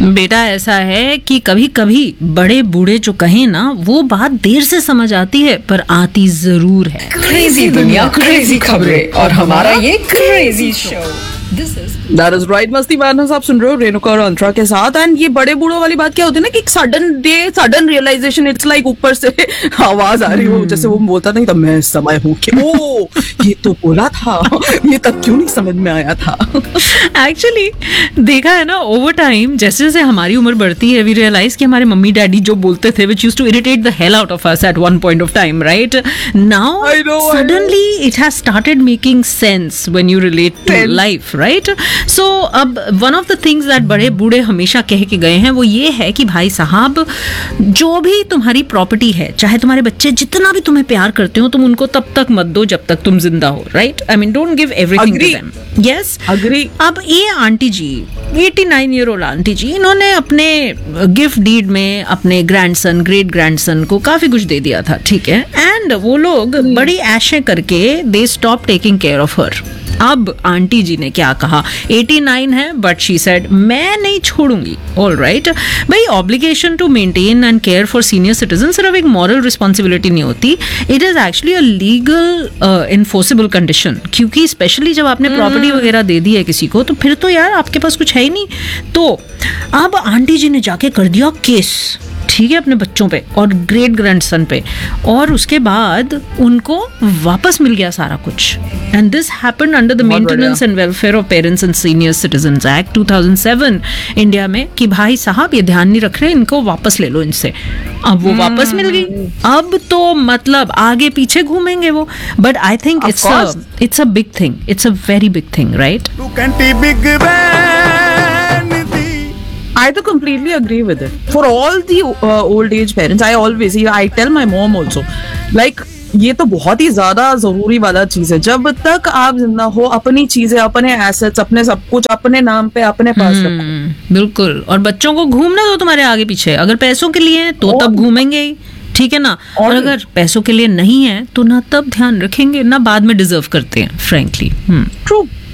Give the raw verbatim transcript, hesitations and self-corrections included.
बेटा ऐसा है कि कभी कभी बड़े बूढ़े जो कहें ना वो बात देर से समझ आती है पर आती जरूर है। क्रेजी दुनिया, क्रेजी खबरें और हमारा ये crazy show. That is right, मस्ती मैडनेस आप सुन रहे हो रेणुका और अंतरा के साथ। एंड ये बड़े बूढ़ों वाली बात क्या होती है ना कि sudden day sudden realisation, it's like ऊपर से आवाज आ रही हो, जैसे वो बोलता नहीं था मैं समय हूँ कि ओ ये तो बोला था, ये तब क्यों नहीं समझ में आया था। एक्चुअली देखा है ना, ओवर टाइम जैसे जैसे हमारी उम्र बढ़ती है वी रियलाइज कि हमारे मम्मी डैडी जो बोलते थे विच used to irritate the hell out of us at one point of time, right now suddenly it has started making sense when you relate to life, right? सो अब one of the things that बड़े बूढ़े हमेशा कह के गए हैं वो ये है कि भाई साहब जो भी तुम्हारी प्रॉपर्टी है, चाहे तुम्हारे बच्चे जितना भी तुम्हें प्यार करते हो, तुम उनको तब तक मत दो जब तक तुम जिंदा हो, right? I mean don't give everything to them. Yes, agree. अब ये आंटी जी, नवासी ईयर ओल्ड आंटी जी, इन्होंने अपने गिफ्ट डीड में अपने ग्रैंडसन ग्रेट ग्रैंडसन को काफी कुछ दे दिया था, ठीक है? एंड वो लोग बड़ी ऐशें करके they stop taking care of her. अब आंटी जी ने क्या कहा, नवासी है बट शी सेड मैं नहीं छोड़ूंगी। ऑल राइट भाई, obligation to maintain and care for senior citizen सिर्फ एक मॉरल रिस्पॉन्सिबिलिटी नहीं होती, it is actually a legal enforceable condition. क्योंकि स्पेशली जब आपने प्रॉपर्टी वगैरह दे दी है किसी को तो फिर तो यार आपके पास कुछ है ही नहीं। तो अब आंटी जी ने जाके कर दिया केस, ठीक है, अपने बच्चों पे और ग्रेट ग्रैंडसन पे, और उसके बाद उनको वापस मिल गया सारा कुछ। And this happened under the maintenance and welfare of parents and senior citizens act two thousand seven India में, कि भाई साहब ये ध्यान नहीं रख रहे, इनको वापस ले लो इनसे। अब वो वापस मिल गई, अब तो मतलब आगे पीछे घूमेंगे वो। But I think it's a it's a big thing, it's a very big thing, right? I तो completely agree with it. For all the uh, old age parents, I always, I tell my mom also, like ये तो बहुत ही ज्यादा जरूरी वाला चीज है। जब तक आप जिंदा हो अपनी चीजें, अपने एसेट्स, अपने सब कुछ अपने नाम पे अपने पास रखो। बिल्कुल, और बच्चों को घूमने दो तुम्हारे आगे पीछे। अगर पैसों के लिए है तो तब घूमेंगे ही, ठीक है ना? और अगर पैसों के लिए नहीं है तो ना तब ध्यान रखेंगे ना बाद में डिजर्व करते हैं, फ्रेंकली। ट्रू।